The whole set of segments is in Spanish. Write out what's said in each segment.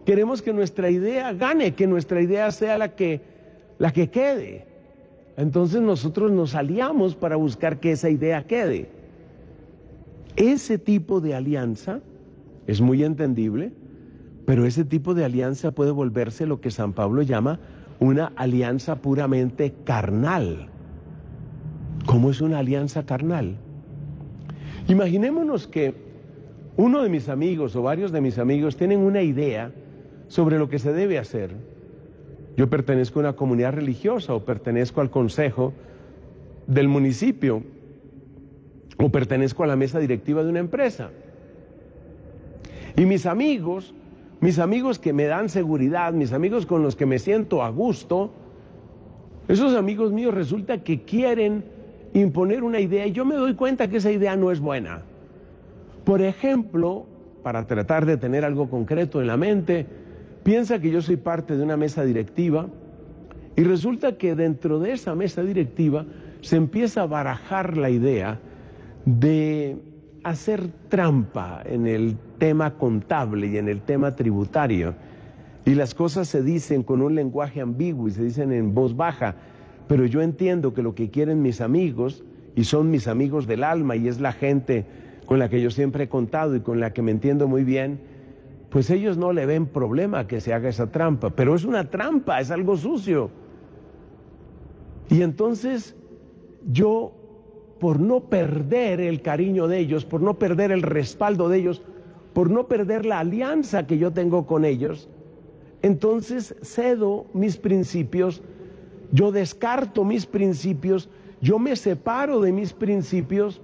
Queremos que nuestra idea gane, que nuestra idea sea la que quede. Entonces nosotros nos aliamos para buscar que esa idea quede. Ese tipo de alianza es muy entendible, pero ese tipo de alianza puede volverse lo que San Pablo llama una alianza puramente carnal. ¿Cómo es una alianza carnal? Imaginémonos que uno de mis amigos o varios de mis amigos tienen una idea sobre lo que se debe hacer. Yo pertenezco a una comunidad religiosa o pertenezco al consejo del municipio o pertenezco a la mesa directiva de una empresa. Y mis amigos que me dan seguridad, mis amigos con los que me siento a gusto, esos amigos míos resulta que quieren imponer una idea y yo me doy cuenta que esa idea no es buena. Por ejemplo, para tratar de tener algo concreto en la mente, piensa que yo soy parte de una mesa directiva y resulta que dentro de esa mesa directiva se empieza a barajar la idea de hacer trampa en el tema contable y en el tema tributario. Y las cosas se dicen con un lenguaje ambiguo y se dicen en voz baja, pero yo entiendo que lo que quieren mis amigos, y son mis amigos del alma y es la gente con la que yo siempre he contado y con la que me entiendo muy bien, pues ellos no le ven problema a que se haga esa trampa, pero es una trampa, es algo sucio. Y entonces yo, por no perder el cariño de ellos, por no perder el respaldo de ellos, por no perder la alianza que yo tengo con ellos, entonces cedo mis principios, yo descarto mis principios, yo me separo de mis principios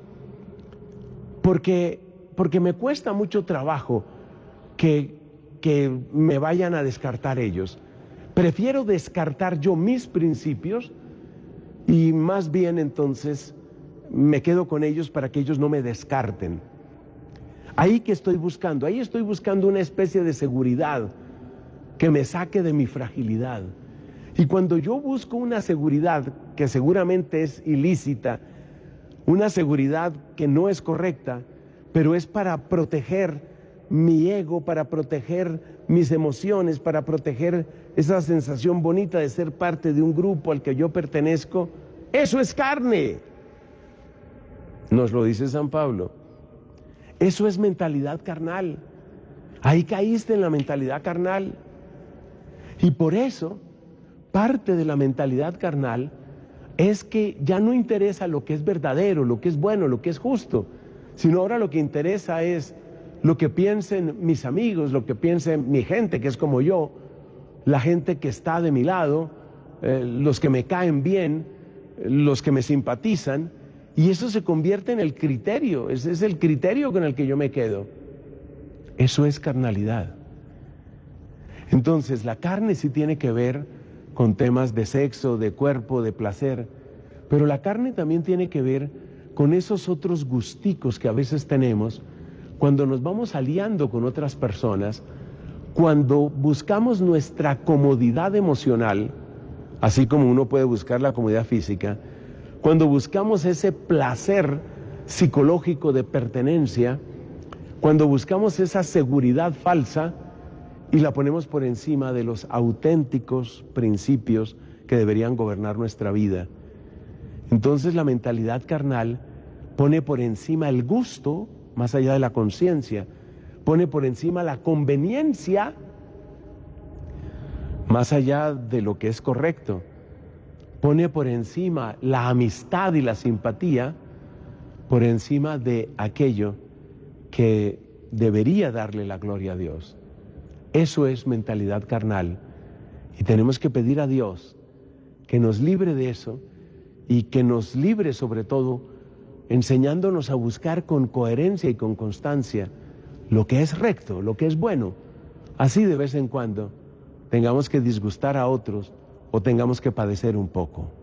porque me cuesta mucho trabajo que me vayan a descartar ellos. Prefiero descartar yo mis principios y más bien entonces me quedo con ellos para que ellos no me descarten. Ahí que estoy buscando, ahí estoy buscando una especie de seguridad que me saque de mi fragilidad. Y cuando yo busco una seguridad que seguramente es ilícita, una seguridad que no es correcta, pero es para proteger mi ego, para proteger mis emociones, para proteger esa sensación bonita de ser parte de un grupo al que yo pertenezco, eso es carne. Nos lo dice San Pablo. Eso es mentalidad carnal. Ahí caíste en la mentalidad carnal. Y por eso, parte de la mentalidad carnal es que ya no interesa lo que es verdadero, lo que es bueno, lo que es justo, sino ahora lo que interesa es lo que piensen mis amigos, lo que piense mi gente, que es como yo, la gente que está de mi lado, los que me caen bien, los que me simpatizan, y eso se convierte en el criterio, ese es el criterio con el que yo me quedo. Eso es carnalidad. Entonces, la carne sí tiene que ver con temas de sexo, de cuerpo, de placer, pero la carne también tiene que ver con esos otros gusticos que a veces tenemos cuando nos vamos aliando con otras personas, cuando buscamos nuestra comodidad emocional, así como uno puede buscar la comodidad física, cuando buscamos ese placer psicológico de pertenencia, cuando buscamos esa seguridad falsa y la ponemos por encima de los auténticos principios que deberían gobernar nuestra vida. Entonces la mentalidad carnal pone por encima el gusto, más allá de la conciencia, pone por encima la conveniencia, más allá de lo que es correcto, pone por encima la amistad y la simpatía, por encima de aquello que debería darle la gloria a Dios. Eso es mentalidad carnal y tenemos que pedir a Dios que nos libre de eso y que nos libre sobre todo enseñándonos a buscar con coherencia y con constancia lo que es recto, lo que es bueno. Así de vez en cuando tengamos que disgustar a otros o tengamos que padecer un poco.